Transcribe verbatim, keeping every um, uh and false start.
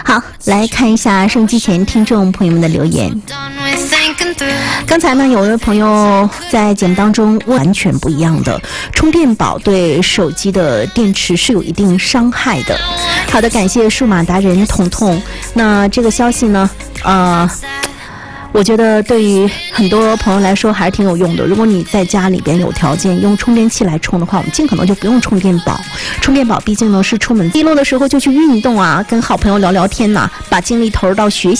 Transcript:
好，来看一下收音机前听众朋友们的留言。刚才呢，有位朋友在节目当中完全不一样的，充电宝对手机的电池是有一定伤害的。好的，感谢数码达人彤彤。那这个消息呢，呃。我觉得对于很多朋友来说还是挺有用的。如果你在家里边有条件用充电器来充的话，我们尽可能就不用充电宝。充电宝毕竟呢是出门低落的时候就去运动啊，跟好朋友聊聊天呐、啊，把精力投入到学习